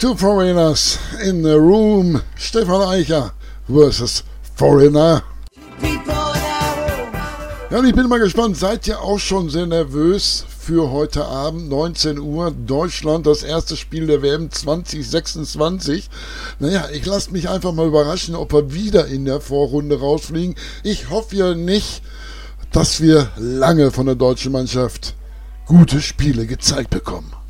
Two Foreigners in the Room. Stefan Eicher versus Foreigner. Ja, und ich bin mal gespannt. Seid ihr auch schon sehr nervös für heute Abend, 19 Uhr, Deutschland, das erste Spiel der WM 2026? Naja, ich lasse mich einfach mal überraschen, ob wir wieder in der Vorrunde rausfliegen. Ich hoffe ja nicht, dass wir lange von der deutschen Mannschaft gute Spiele gezeigt bekommen.